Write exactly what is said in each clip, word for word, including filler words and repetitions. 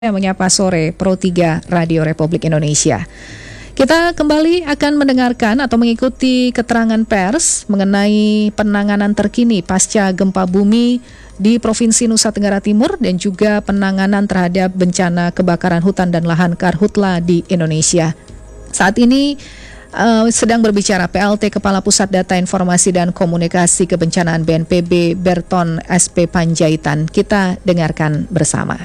Yang menyapa sore Pro tiga Radio Republik Indonesia. Kita kembali akan mendengarkan atau mengikuti keterangan pers mengenai penanganan terkini pasca gempa bumi di Provinsi Nusa Tenggara Timur dan juga penanganan terhadap bencana kebakaran hutan dan lahan Karhutla di Indonesia. Saat ini uh, sedang berbicara P L T Kepala Pusat Data Informasi dan Komunikasi Kebencanaan B N P B Berton S P Panjaitan. Kita dengarkan bersama.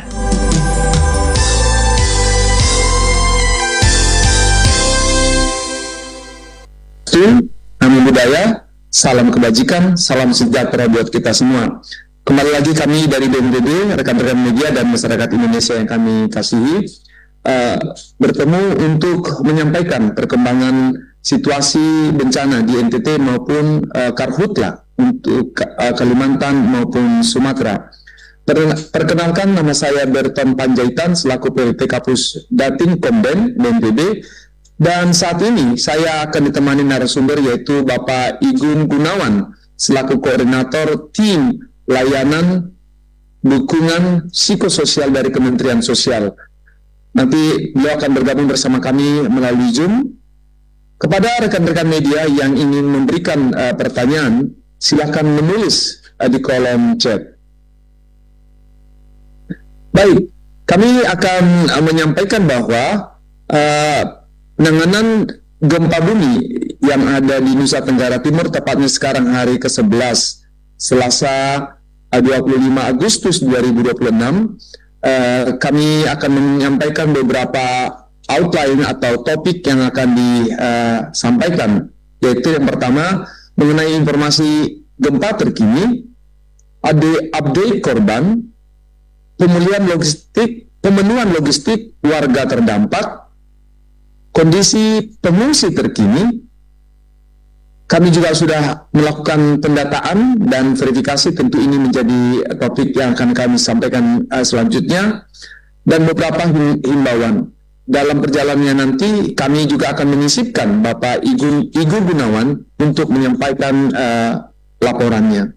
Namo Buddhaya, salam kebajikan, salam sejahtera buat kita semua. Kembali lagi kami dari B N P B, rekan-rekan media dan masyarakat Indonesia yang kami kasihi, uh, bertemu untuk menyampaikan perkembangan situasi bencana di N T T maupun uh, Karhutla untuk uh, Kalimantan maupun Sumatera. Per- perkenalkan, nama saya Berton Panjaitan selaku P L T Kapus Datin Komben B N P B. Dan saat ini saya akan ditemani narasumber yaitu Bapak Igun Gunawan selaku koordinator tim layanan dukungan psikososial dari Kementerian Sosial. Nanti beliau akan bergabung bersama kami melalui Zoom. Kepada rekan-rekan media yang ingin memberikan uh, pertanyaan, silakan menulis uh, di kolom chat. Baik, kami akan uh, menyampaikan bahwa uh, penanganan gempa bumi yang ada di Nusa Tenggara Timur, tepatnya sekarang hari ke sebelas, Selasa dua puluh lima Agustus dua ribu dua puluh enam, eh, kami akan menyampaikan beberapa outline atau topik yang akan disampaikan, yaitu yang pertama mengenai informasi gempa terkini, ada update korban, pemulihan logistik, pemenuhan logistik warga terdampak, kondisi pengungsi terkini. Kami juga sudah melakukan pendataan dan verifikasi, tentu ini menjadi topik yang akan kami sampaikan uh, selanjutnya, dan beberapa himbauan. Dalam perjalanannya nanti kami juga akan menyisipkan Bapak Igun, Igun Gunawan untuk menyampaikan uh, laporannya.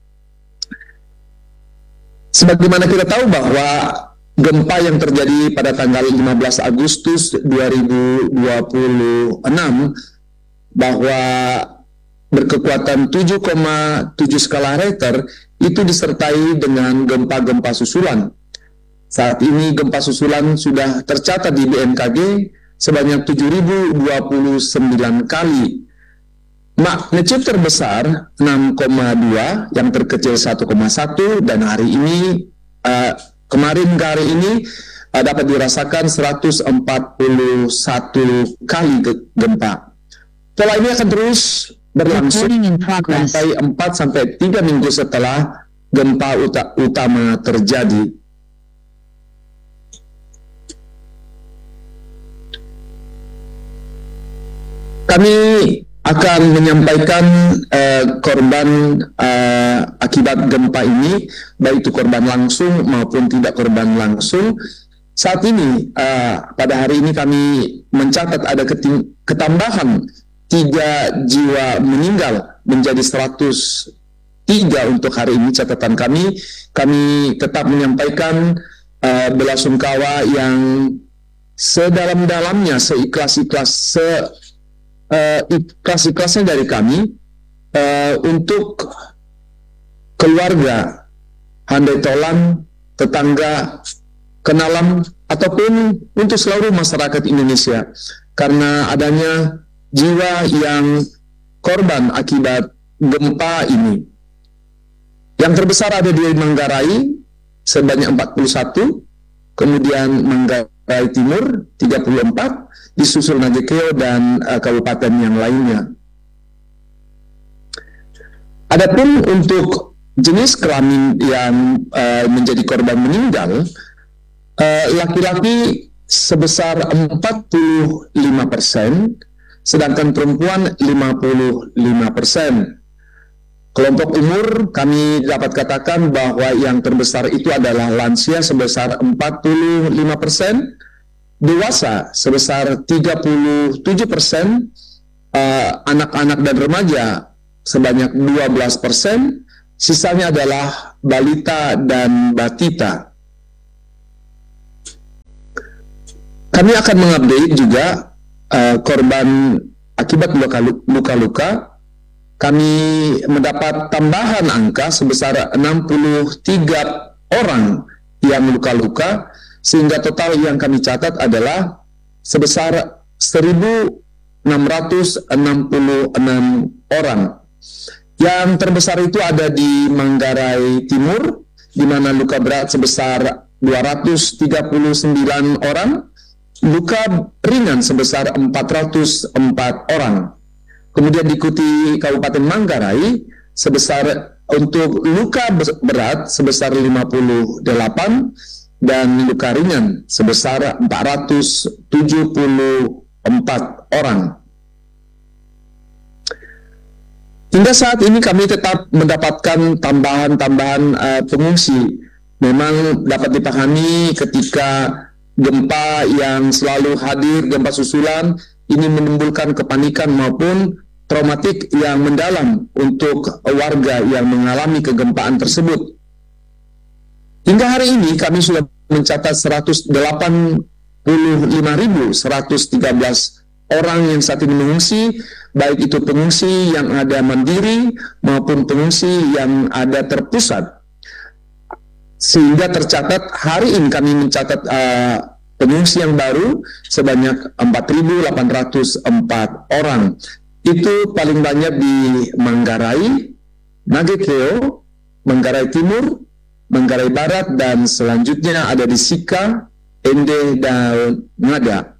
Sebagaimana kita tahu bahwa gempa yang terjadi pada tanggal lima belas Agustus dua ribu dua puluh enam bahwa berkekuatan tujuh koma tujuh skala Richter itu disertai dengan gempa-gempa susulan. Saat ini gempa susulan sudah tercatat di B M K G sebanyak tujuh ribu dua puluh sembilan kali. Magnitudo terbesar enam koma dua, yang terkecil satu koma satu, dan hari ini uh, kemarin ke hari ini uh, dapat dirasakan seratus empat puluh satu kali gempa. Pola ini akan terus berlangsung sampai empat sampai tiga minggu setelah gempa uta- utama terjadi. Kami akan menyampaikan uh, korban uh, akibat gempa ini, baik itu korban langsung maupun tidak korban langsung. Saat ini, uh, pada hari ini kami mencatat ada keting- ketambahan tiga jiwa meninggal menjadi seratus tiga untuk hari ini catatan kami. Kami tetap menyampaikan uh, belasungkawa yang sedalam-dalamnya, seikhlas-ikhlas, se uh, ikhlas-ikhlasnya dari kami uh, untuk keluarga, handai tolan, tetangga, kenalan, ataupun untuk seluruh masyarakat Indonesia, karena adanya jiwa yang korban akibat gempa ini. Yang terbesar ada di Manggarai sebanyak empat puluh satu, kemudian Manggarai Timur tiga puluh empat, disusul Najekeo dan uh, kabupaten yang lainnya. Adapun untuk jenis kelamin yang uh, menjadi korban meninggal, uh, laki-laki sebesar empat puluh lima persen, sedangkan perempuan lima puluh lima persen. Kelompok umur kami dapat katakan bahwa yang terbesar itu adalah lansia sebesar empat puluh lima persen, dewasa sebesar tiga puluh tujuh persen, uh, anak-anak dan remaja sebanyak dua belas persen, sisanya adalah balita dan batita. kami akan mengupdate juga uh, korban akibat luka-luka. Kami mendapat tambahan angka sebesar enam puluh tiga orang yang luka-luka, sehingga total yang kami catat adalah sebesar seribu enam ratus enam puluh enam orang. Yang terbesar itu ada di Manggarai Timur, di mana luka berat sebesar dua ratus tiga puluh sembilan orang, luka ringan sebesar empat ratus empat orang. Kemudian diikuti Kabupaten Manggarai sebesar untuk luka berat sebesar lima puluh delapan dan luka ringan sebesar empat ratus tujuh puluh empat orang. Hingga saat ini kami tetap mendapatkan tambahan-tambahan uh, pengungsi. Memang dapat dipahami ketika gempa yang selalu hadir, gempa susulan, ini menimbulkan kepanikan maupun traumatik yang mendalam untuk warga yang mengalami kegempaan tersebut. Hingga hari ini kami sudah mencatat seratus delapan puluh lima ribu seratus tiga belas orang yang saat ini mengungsi, baik itu pengungsi yang ada mandiri maupun pengungsi yang ada terpusat. Sehingga tercatat hari ini kami mencatat uh, pengungsi yang baru sebanyak empat ribu delapan ratus empat orang. Itu paling banyak di Manggarai, Nagekeo, Manggarai Timur, Manggarai Barat, dan selanjutnya ada di Sika, Ende, dan Ngada.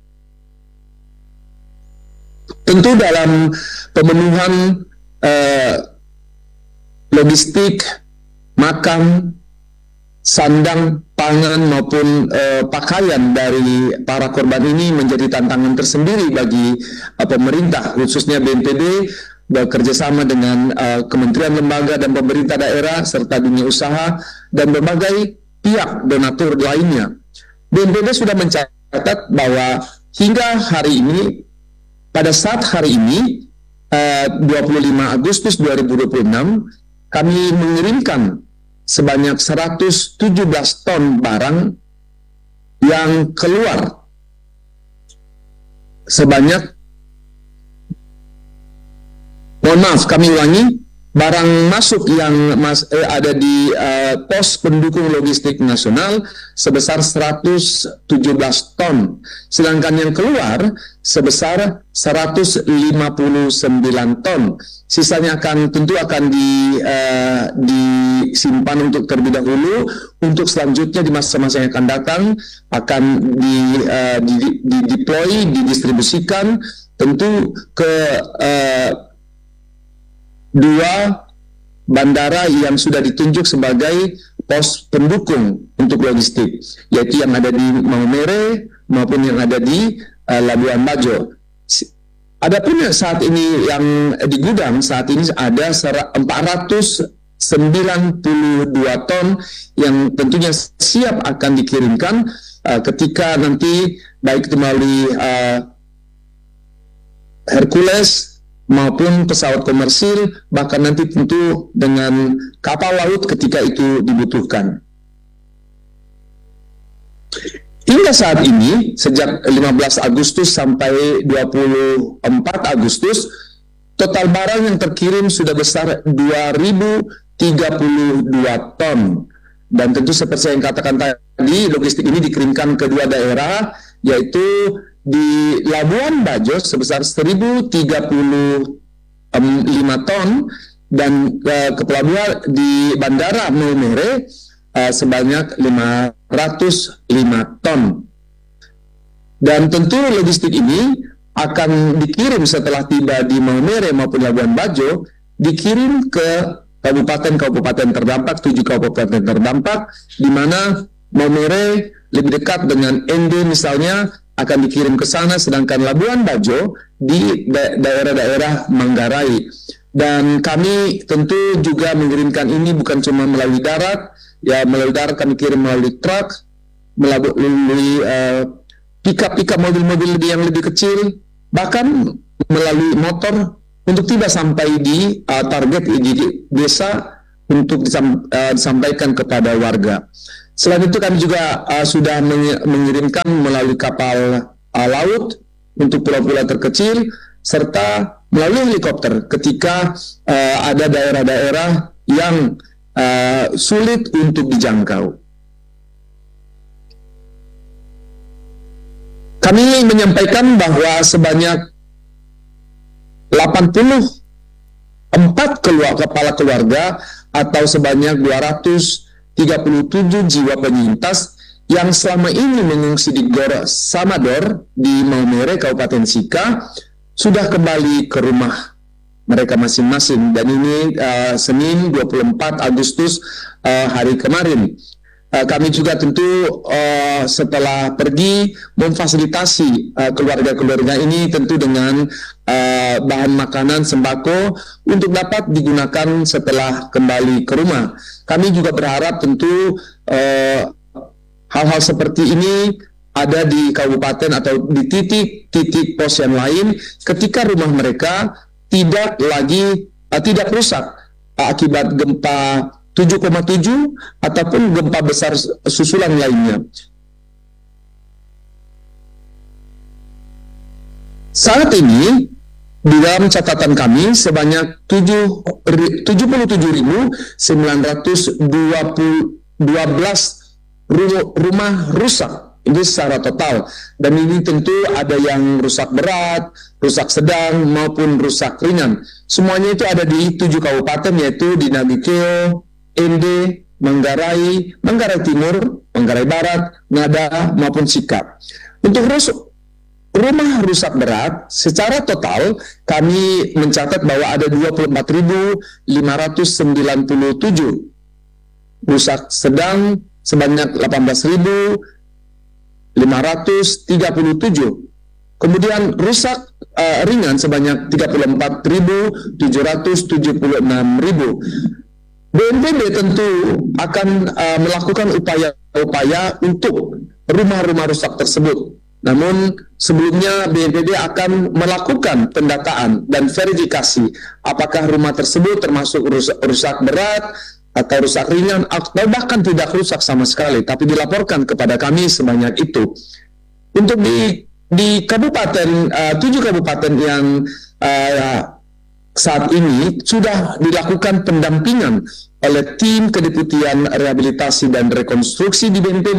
Tentu dalam pemenuhan uh, logistik, makan, sandang, pangan maupun uh, pakaian dari para korban ini menjadi tantangan tersendiri bagi uh, pemerintah, khususnya B N P B bekerjasama dengan uh, kementerian, lembaga, dan pemerintah daerah serta dunia usaha dan berbagai pihak donatur lainnya. B N P B sudah mencatat bahwa hingga hari ini, pada saat hari ini uh, dua puluh lima Agustus dua ribu dua puluh enam, kami mengirimkan sebanyak seratus tujuh belas ton barang yang keluar, sebanyak, mohon maaf kami ulangi, barang masuk yang mas, eh, ada di uh, pos pendukung logistik nasional sebesar seratus tujuh belas ton, sedangkan yang keluar sebesar seratus lima puluh sembilan ton. Sisanya akan tentu akan di, uh, disimpan untuk terlebih dahulu, untuk selanjutnya di masa-masa yang akan datang akan di, uh, di, di deploy, didistribusikan tentu ke uh, dua bandara yang sudah ditunjuk sebagai pos pendukung untuk logistik, yaitu yang ada di Maumere maupun yang ada di uh, Labuan Bajo. Adapun saat ini yang di gudang saat ini ada empat ratus sembilan puluh dua ton yang tentunya siap akan dikirimkan uh, ketika nanti baik itu melalui uh, Hercules maupun pesawat komersil, bahkan nanti tentu dengan kapal laut ketika itu dibutuhkan. Hingga saat ini, sejak lima belas Agustus sampai dua puluh empat Agustus, total barang yang terkirim sudah besar dua ribu tiga puluh dua ton. Dan tentu seperti saya yang katakan tadi, logistik ini dikirimkan ke dua daerah, yaitu di Labuan Bajo sebesar seribu tiga puluh lima ton, dan uh, ke pelabuhan di Bandara Maumere uh, sebanyak lima ratus lima ton. Dan tentu logistik ini akan dikirim setelah tiba di Maumere maupun Labuan Bajo, dikirim ke kabupaten-kabupaten terdampak, tujuh kabupaten terdampak, di mana Maumere lebih dekat dengan Ende misalnya, akan dikirim ke sana, sedangkan Labuan Bajo di da daerah-daerah Manggarai. Dan kami tentu juga mengirimkan ini bukan cuma melalui darat, ya melalui darat kami kirim melalui truk, melalui uh, pick-up-pick-up mobil-mobil yang lebih kecil, bahkan melalui motor untuk tiba sampai di uh, target di desa untuk disam, uh, disampaikan kepada warga. Selain itu kami juga uh, sudah mengirimkan melalui kapal uh, laut untuk pulau-pulau terkecil, serta melalui helikopter ketika uh, ada daerah-daerah yang uh, sulit untuk dijangkau. Kami menyampaikan bahwa sebanyak delapan puluh empat keluarga, kepala keluarga atau sebanyak dua ratus tiga puluh tujuh jiwa penyintas yang selama ini mengungsi di Gor Samador di Maumere, Kabupaten Sika, sudah kembali ke rumah mereka masing-masing. Dan ini uh, Senin dua puluh empat Agustus uh, hari kemarin. Uh, kami juga tentu uh, setelah pergi memfasilitasi uh, keluarga-keluarga ini tentu dengan uh, bahan makanan sembako untuk dapat digunakan setelah kembali ke rumah. Kami juga berharap tentu uh, hal-hal seperti ini ada di kabupaten atau di titik-titik pos yang lain ketika rumah mereka tidak lagi uh, tidak rusak uh, akibat gempa tujuh koma tujuh ataupun gempa besar susulan lainnya. Saat ini di dalam catatan kami sebanyak tujuh puluh tujuh ribu sembilan ratus dua belas rumah rusak. Ini secara total, dan ini tentu ada yang rusak berat, rusak sedang, maupun rusak ringan. Semuanya itu ada di tujuh kabupaten, yaitu di Nagikeo, Ende, Manggarai, Manggarai Timur, Manggarai Barat, Ngada, maupun Sika. Untuk rus rumah rusak berat, secara total kami mencatat bahwa ada dua puluh empat ribu lima ratus sembilan puluh tujuh, rusak sedang sebanyak delapan belas ribu lima ratus tiga puluh tujuh, kemudian rusak uh, ringan sebanyak tiga puluh empat ribu tujuh ratus tujuh puluh enam ribu. B N P B tentu akan uh, melakukan upaya-upaya untuk rumah-rumah rusak tersebut. Namun sebelumnya B N P B akan melakukan pendataan dan verifikasi apakah rumah tersebut termasuk rusak, rusak berat atau rusak ringan atau bahkan tidak rusak sama sekali, tapi dilaporkan kepada kami sebanyak itu. Untuk di di kabupaten uh, tujuh kabupaten yang uh, saat ini sudah dilakukan pendampingan oleh tim kedeputian rehabilitasi dan rekonstruksi di B N P B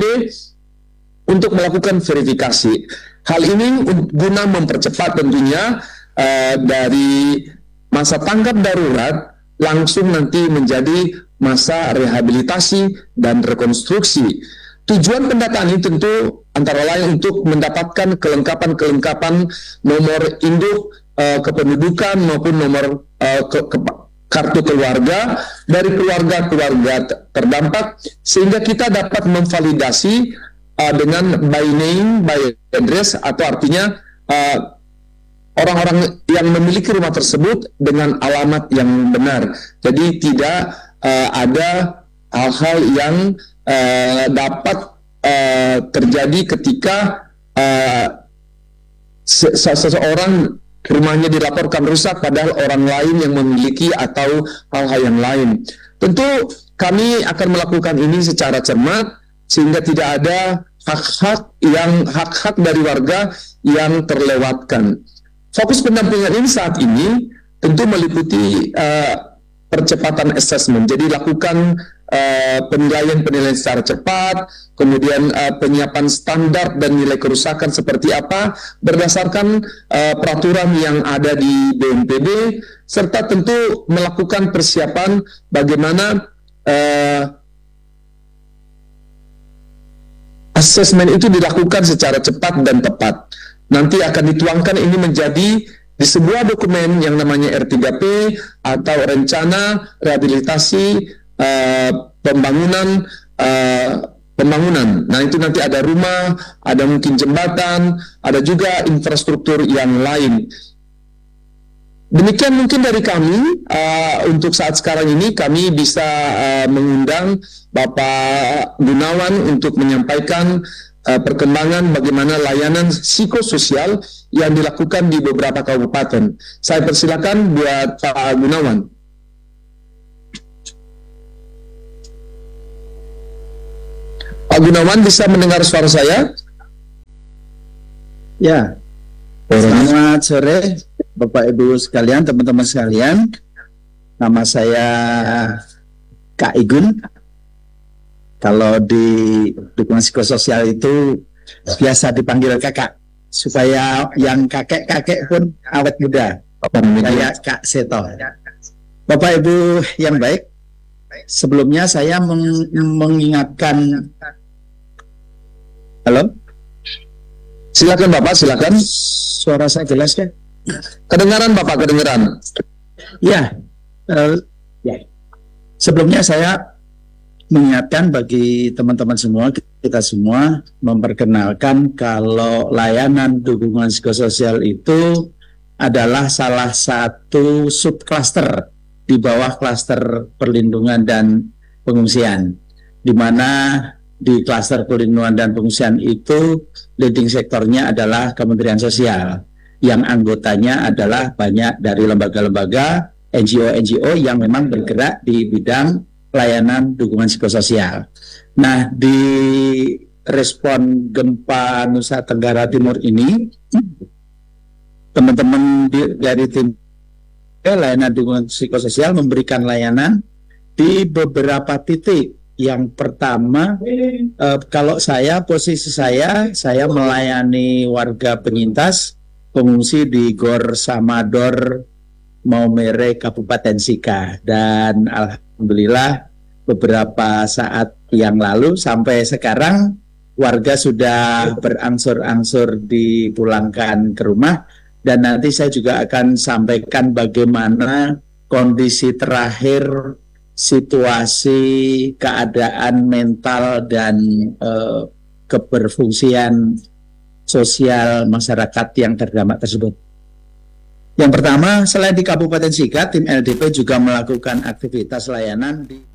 untuk melakukan verifikasi. Hal ini guna mempercepat tentunya uh, dari masa tanggap darurat langsung nanti menjadi masa rehabilitasi dan rekonstruksi. Tujuan pendataan ini tentu antara lain untuk mendapatkan kelengkapan-kelengkapan nomor induk uh, kependudukan maupun nomor uh, ke, ke, kartu keluarga dari keluarga-keluarga terdampak, sehingga kita dapat memvalidasi uh, dengan by name, by address, atau artinya uh, orang-orang yang memiliki rumah tersebut dengan alamat yang benar. Jadi tidak uh, ada hal-hal yang uh, dapat uh, terjadi ketika uh, seseorang rumahnya dilaporkan rusak padahal orang lain yang memiliki atau hal-hal yang lain. Tentu kami akan melakukan ini secara cermat sehingga tidak ada hak-hak yang hak-hak dari warga yang terlewatkan. Fokus pendampingan ini saat ini tentu meliputi uh, percepatan assessment. Jadi lakukan uh, penilaian-penilaian secara cepat, kemudian uh, penyiapan standar dan nilai kerusakan seperti apa berdasarkan uh, peraturan yang ada di B N P B, serta tentu melakukan persiapan bagaimana uh, assessment itu dilakukan secara cepat dan tepat. Nanti akan dituangkan ini menjadi di sebuah dokumen yang namanya R tiga P atau rencana rehabilitasi uh, pembangunan uh, pembangunan. Nah, itu nanti ada rumah, ada mungkin jembatan, ada juga infrastruktur yang lain. Demikian mungkin dari kami. Uh, untuk saat sekarang ini kami bisa uh, mengundang Bapak Gunawan untuk menyampaikan Uh, perkembangan bagaimana layanan psikososial yang dilakukan di beberapa kabupaten. Saya persilakan buat Pak Gunawan. Pak Gunawan bisa mendengar suara saya? Ya, selamat sore Bapak Ibu sekalian, teman-teman sekalian. Nama saya Kak Igun. Kalau di dukungan psikososial itu biasa dipanggil kakak, supaya yang kakek-kakek pun awet muda. Saya Kak Seto. Bapak Ibu yang baik, sebelumnya saya meng mengingatkan. Halo? Silakan Bapak, silakan. Suara saya jelas kan? Kedengaran Bapak, kedengaran. Ya, uh, ya. Sebelumnya saya mengingatkan bagi teman-teman semua, kita semua memperkenalkan kalau layanan dukungan psikososial itu adalah salah satu subcluster di bawah klaster perlindungan dan pengungsian, di mana di klaster perlindungan dan pengungsian itu leading sektornya adalah Kementerian Sosial, yang anggotanya adalah banyak dari lembaga-lembaga N G O-N G O yang memang bergerak di bidang layanan dukungan psikososial. Nah, di respon gempa Nusa Tenggara Timur ini, teman-teman dari tim layanan dukungan psikososial memberikan layanan di beberapa titik. Yang pertama, eh, kalau saya, posisi saya, saya melayani warga penyintas pengungsi di Gor Samador, Maumere, Kabupaten Sika. Dan alhamdulillah beberapa saat yang lalu sampai sekarang warga sudah berangsur-angsur dipulangkan ke rumah. Dan nanti saya juga akan sampaikan bagaimana kondisi terakhir, situasi, keadaan mental, dan eh, keberfungsian sosial masyarakat yang terdampak tersebut. Yang pertama, selain di Kabupaten Sika, tim L D P juga melakukan aktivitas layanan di